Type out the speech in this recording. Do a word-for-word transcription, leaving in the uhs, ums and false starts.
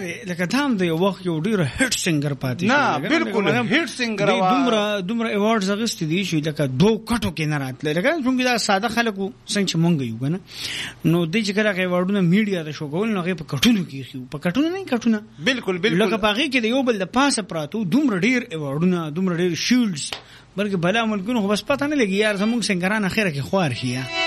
لکه دا هم د یو وخت یو ډېر هټ سنگر پاتې نه بالکل هټ سنگر وا دومره دومره ایوارډز اغوستي دي چې لکه دوه کټو کې نه راتله لکه څنګه دا ساده خلکو څنګه چې مونږ یو کنه نو د چې کله ایوارډونه میډیا ته شو کول نو په کټونو کې خو په کټونو نه کټونه بالکل بالکل لکه پاغي کې د یو بل د پاسه پراتو دومره ډېر ایوارډونه دومره ډېر شیلډز بلکې بلا ملکونو خو بس پته نه لګي یار زموږ سنگران اخره کې خوار شي